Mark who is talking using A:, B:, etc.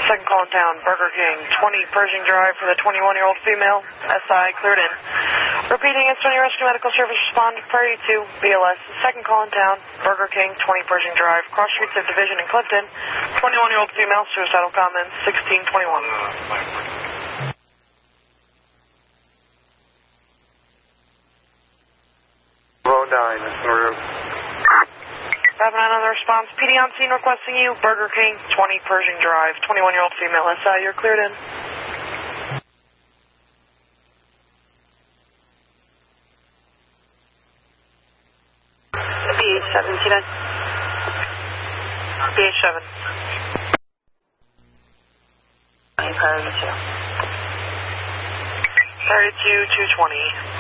A: Second call in town, Burger King, 20 Pershing Drive for the 21-year-old female. SI cleared in. Repeating, Estonia Rescue Medical Service respond, Prairie 2, BLS. Second call in town, Burger King, 20 Pershing Drive, Cross Streets of Division in Clifton. 21-year-old female, suicidal comments, 1621.
B: Row 9, this is Maru.
A: 5-9 on the response. PD on scene requesting you. Burger King, 20 Pershing Drive. 21-year-old female SI, you're cleared in. BH7, T9. BH7. Priority 2. Priority 2, 220.